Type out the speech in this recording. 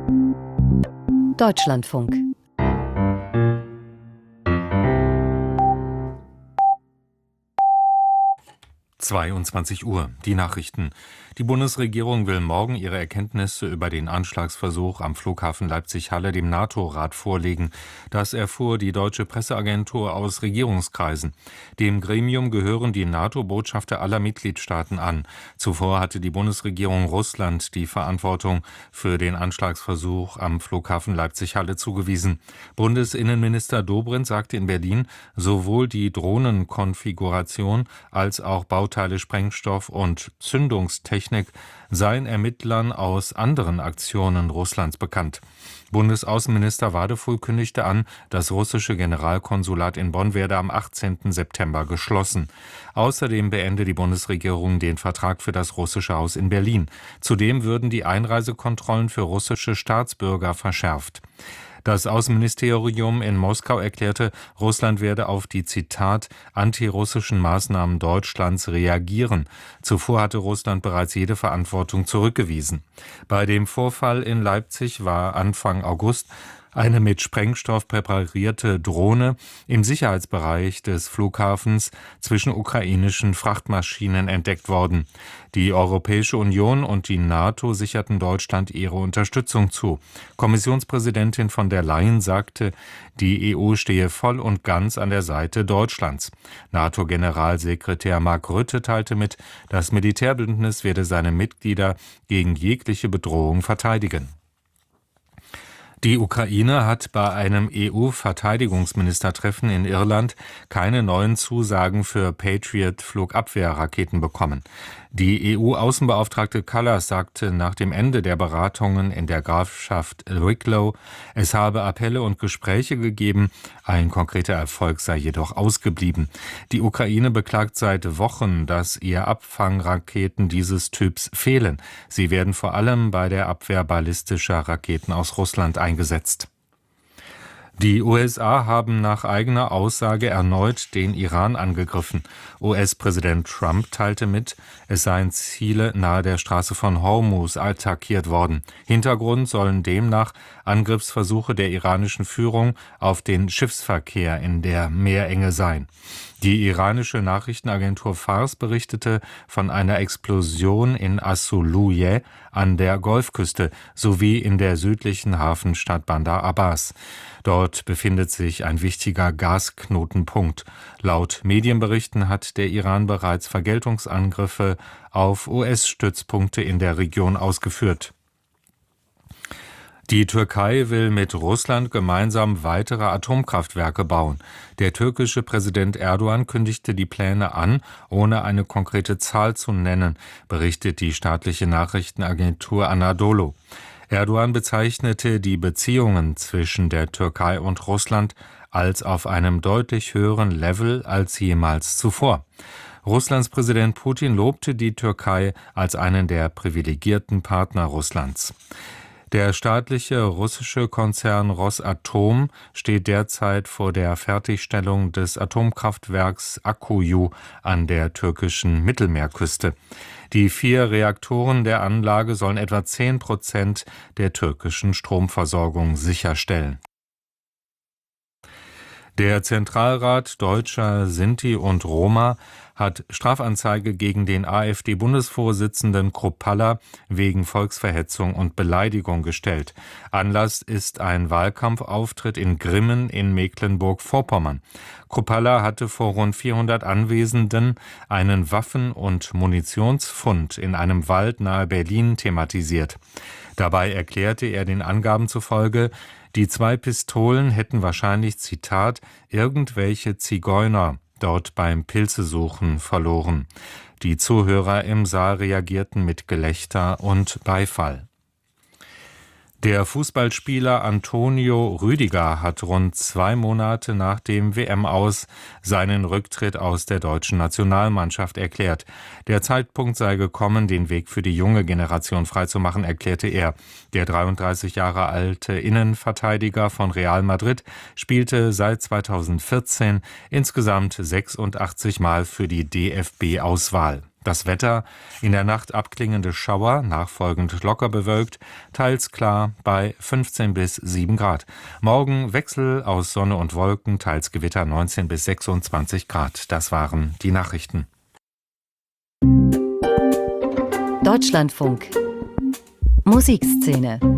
Deutschlandfunk. Uhr. Die Nachrichten. Die Bundesregierung will morgen ihre Erkenntnisse über den Anschlagsversuch am Flughafen Leipzig-Halle dem NATO-Rat vorlegen. Das erfuhr die deutsche Presseagentur aus Regierungskreisen. Dem Gremium gehören die NATO-Botschafter aller Mitgliedstaaten an. Zuvor hatte die Bundesregierung Russland die Verantwortung für den Anschlagsversuch am Flughafen Leipzig-Halle zugewiesen. Bundesinnenminister Dobrindt sagte in Berlin, sowohl die Drohnenkonfiguration als auch Bauteile, Sprengstoff und Zündungstechnik seien Ermittlern aus anderen Aktionen Russlands bekannt. Bundesaußenminister Wadefuhl kündigte an, das russische Generalkonsulat in Bonn werde am 18. September geschlossen. Außerdem beende die Bundesregierung den Vertrag für das Russische Haus in Berlin. Zudem würden die Einreisekontrollen für russische Staatsbürger verschärft. Das Außenministerium in Moskau erklärte, Russland werde auf die, Zitat, antirussischen Maßnahmen Deutschlands reagieren. Zuvor hatte Russland bereits jede Verantwortung zurückgewiesen. Bei dem Vorfall in Leipzig war Anfang August eine mit Sprengstoff präparierte Drohne im Sicherheitsbereich des Flughafens zwischen ukrainischen Frachtmaschinen entdeckt worden. Die Europäische Union und die NATO sicherten Deutschland ihre Unterstützung zu. Kommissionspräsidentin von der Leyen sagte, die EU stehe voll und ganz an der Seite Deutschlands. NATO-Generalsekretär Mark Rutte teilte mit, das Militärbündnis werde seine Mitglieder gegen jegliche Bedrohung verteidigen. Die Ukraine hat bei einem EU-Verteidigungsministertreffen in Irland keine neuen Zusagen für Patriot-Flugabwehrraketen bekommen. Die EU-Außenbeauftragte Kallas sagte nach dem Ende der Beratungen in der Grafschaft Wicklow, es habe Appelle und Gespräche gegeben, ein konkreter Erfolg sei jedoch ausgeblieben. Die Ukraine beklagt seit Wochen, dass ihr Abfangraketen dieses Typs fehlen. Sie werden vor allem bei der Abwehr ballistischer Raketen aus Russland eingesetzt. Die USA haben nach eigener Aussage erneut den Iran angegriffen. US-Präsident Trump teilte mit, es seien Ziele nahe der Straße von Hormuz attackiert worden. Hintergrund sollen demnach Angriffsversuche der iranischen Führung auf den Schiffsverkehr in der Meerenge sein. Die iranische Nachrichtenagentur Fars berichtete von einer Explosion in As-Suluyeh an der Golfküste sowie in der südlichen Hafenstadt Bandar Abbas. Dort befindet sich ein wichtiger Gasknotenpunkt. Laut Medienberichten hat der Iran bereits Vergeltungsangriffe auf US-Stützpunkte in der Region ausgeführt. Die Türkei will mit Russland gemeinsam weitere Atomkraftwerke bauen. Der türkische Präsident Erdogan kündigte die Pläne an, ohne eine konkrete Zahl zu nennen, berichtet die staatliche Nachrichtenagentur Anadolu. Erdogan bezeichnete die Beziehungen zwischen der Türkei und Russland als auf einem deutlich höheren Level als jemals zuvor. Russlands Präsident Putin lobte die Türkei als einen der privilegierten Partner Russlands. Der staatliche russische Konzern Rosatom steht derzeit vor der Fertigstellung des Atomkraftwerks Akkuyu an der türkischen Mittelmeerküste. Die 4 Reaktoren der Anlage sollen etwa 10% der türkischen Stromversorgung sicherstellen. Der Zentralrat Deutscher Sinti und Roma hat Strafanzeige gegen den AfD-Bundesvorsitzenden Kruppalla wegen Volksverhetzung und Beleidigung gestellt. Anlass ist ein Wahlkampfauftritt in Grimmen in Mecklenburg-Vorpommern. Kruppalla hatte vor rund 400 Anwesenden einen Waffen- und Munitionsfund in einem Wald nahe Berlin thematisiert. Dabei erklärte er den Angaben zufolge, die 2 Pistolen hätten wahrscheinlich, Zitat, irgendwelche Zigeuner dort beim Pilzesuchen verloren. Die Zuhörer im Saal reagierten mit Gelächter und Beifall. Der Fußballspieler Antonio Rüdiger hat rund 2 Monate nach dem WM-Aus seinen Rücktritt aus der deutschen Nationalmannschaft erklärt. Der Zeitpunkt sei gekommen, den Weg für die junge Generation freizumachen, erklärte er. Der 33 Jahre alte Innenverteidiger von Real Madrid spielte seit 2014 insgesamt 86 Mal für die DFB-Auswahl. Das Wetter: in der Nacht abklingende Schauer, nachfolgend locker bewölkt, teils klar bei 15 bis 7 Grad. Morgen Wechsel aus Sonne und Wolken, teils Gewitter 19 bis 26 Grad. Das waren die Nachrichten. Deutschlandfunk Musikszene